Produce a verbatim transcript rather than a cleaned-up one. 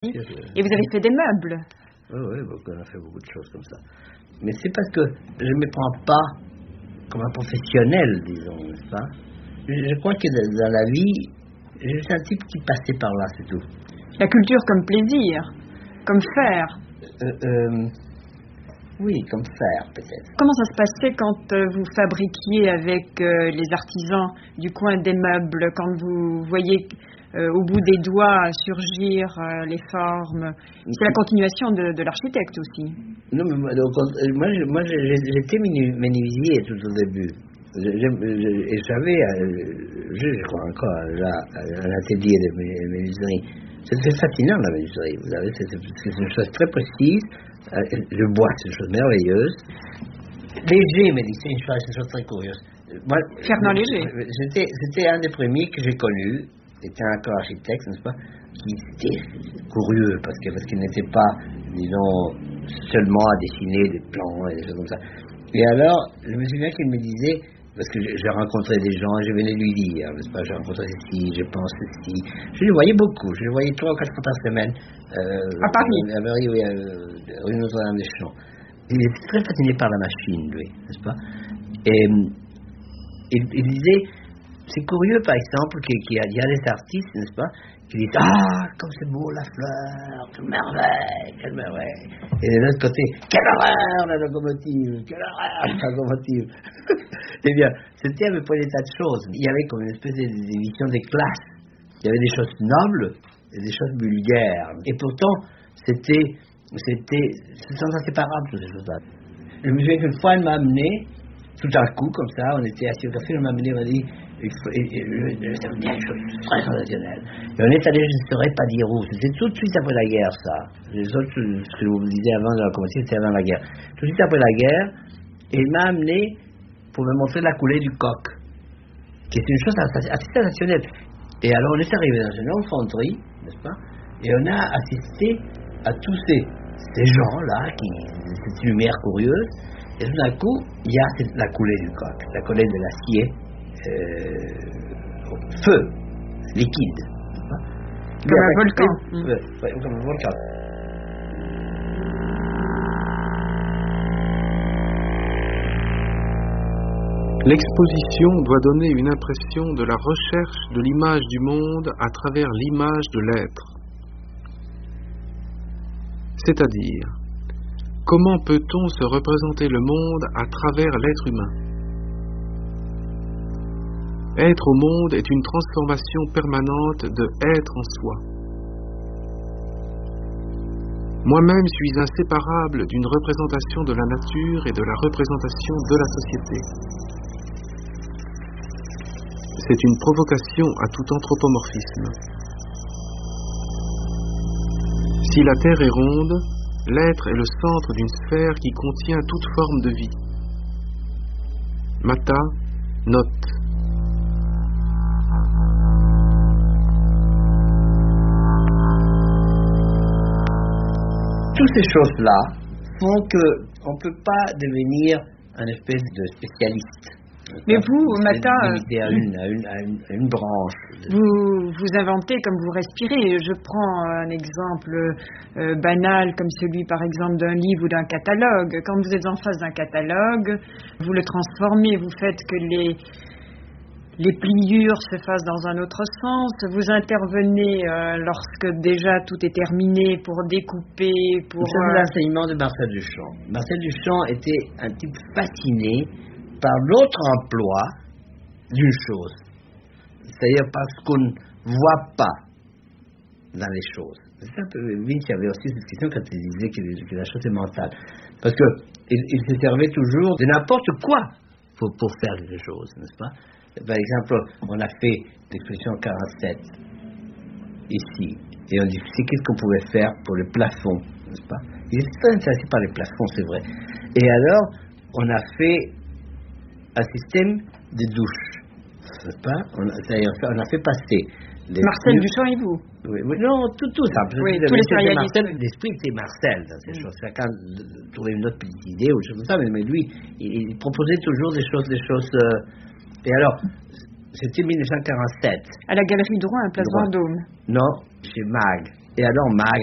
Et vous avez fait des meubles. Oui, oui, on a fait beaucoup de choses comme ça. Mais c'est parce que je ne me prends pas comme un professionnel, disons, n'est-ce pas? Je, je crois que dans la vie, je suis un type qui passait par là, c'est tout. La culture comme plaisir, comme faire. Euh, euh, oui, comme faire, peut-être. Comment ça se passait quand euh, vous fabriquiez avec euh, les artisans du coin des meubles, quand vous voyez euh, au bout des doigts surgir euh, les formes? C'est la continuation de, de l'architecte aussi. Non, mais moi, donc, moi, je- moi je- je- j'étais menu- menuisier tout au début. Je- je- je- Et j'avais, euh, je, je crois encore, là, un atelier de mé- menuiserie. C'est c'est fascinant, la menuiserie. Vous savez, c'est c'est- c'est une chose très précise. Euh, Le bois, c'est une chose merveilleuse. Léger, mais c'est une chose, c'est une chose très curieuse. Moi, Fernand Léger. C'était, c'était un des premiers que j'ai connu. C'était encore architecte, n'est-ce pas, qui était curieux parce que parce qu'il n'était pas, disons, seulement à dessiner des plans et des choses comme ça. Et alors, je me souviens qu'il me disait, parce que j'ai rencontré des gens, je venais lui dire, n'est-ce pas, j'ai rencontré ceci, je pense ceci. Je le voyais beaucoup, je le voyais trois ou quatre fois par semaine. Euh, à Paris. À Paris, oui, euh, rue Notre-Dame-des-Champs. Il était très fasciné par la machine, lui, n'est-ce pas? Et il, il disait, c'est curieux, par exemple, qu'il y, a, il y a des artistes, n'est-ce pas, qui disent « Ah, comme c'est beau la fleur, quelle merveille, quelle merveille !» Et de l'autre côté « Quelle horreur la locomotive, quelle horreur la locomotive !» Eh bien, c'était à peu près des tas de choses. Il y avait comme une espèce de division des classes. Il y avait des choses nobles et des choses vulgaires. Et pourtant, c'était, c'était, ce sont inséparables, toutes ces choses-là. Je me souviens qu'une fois, elle m'a amené, tout à coup, comme ça, on était assis au café, elle m'a amené, elle m'a dit, il faut, et, et, et, ça me dit quelque chose de très sensationnel. Et on est allé, je ne saurais pas dire où, c'était tout de suite après la guerre, ça. Les autres, ce que je vous disais avant de la commencer, c'était avant la guerre. Tout de suite après la guerre, et il m'a amené pour me montrer la coulée du coq, qui est une chose assez, assez sensationnelle. Et alors, on est arrivé dans une infanterie, n'est-ce pas, et on a assisté à tous ces, ces gens-là, qui, cette lumière curieuse, et tout d'un coup, il y a cette, la coulée du coq, la coulée de l'acier, euh, au feu, liquide. Comme un volcan. Oui, ouais, comme un volcan. L'exposition doit donner une impression de la recherche de l'image du monde à travers l'image de l'être. C'est-à-dire, comment peut-on se représenter le monde à travers l'être humain? Être au monde est une transformation permanente de être en soi. Moi-même suis inséparable d'une représentation de la nature et de la représentation de la société. C'est une provocation à tout anthropomorphisme. Si la Terre est ronde, l'être est le centre d'une sphère qui contient toute forme de vie. Mata, note. Toutes ces choses-là font qu'on ne peut pas devenir un espèce de spécialiste. Mais vous, Mata, limité à une, à une, à une, à une branche. Vous, vous inventez comme vous respirez. Je prends un exemple euh, banal comme celui, par exemple, d'un livre ou d'un catalogue. Quand vous êtes en face d'un catalogue, vous le transformez, vous faites que les, les pliures se fassent dans un autre sens. Vous intervenez euh, lorsque déjà tout est terminé pour découper, pour... C'est euh... l'enseignement de Marcel Duchamp. Marcel Duchamp était un type fasciné par l'autre emploi d'une chose, c'est-à-dire parce qu'on ne voit pas dans les choses. C'est un peu, Vinci avait aussi cette question quand il disait que, que la chose est mentale, parce qu'il il se servait toujours de n'importe quoi pour, pour faire quelque chose, n'est-ce pas? Par exemple, on a fait l'exposition quarante-sept ici, et on dit qu'est-ce qu'on pouvait faire pour le plafond, n'est-ce pas? Il était très intéressé par les plafonds, c'est vrai. Et alors, on a fait un système de douche, n'est-ce pas? On a, on a fait passer les Marcel tubes. Duchamp et vous? Oui, oui, non, tout, tout ça. Oui, tous les surréalistes. Marcel, l'esprit, c'est Marcel dans ces mm. choses. Chacun trouvait une autre petite idée ou chose comme ça, mais, mais lui, il, il proposait toujours des choses, des choses. Euh, et alors, c'était mille neuf cent quarante-sept. À la Galerie Drouin, à Place Vendôme. Non, chez Mag. Et alors, Mag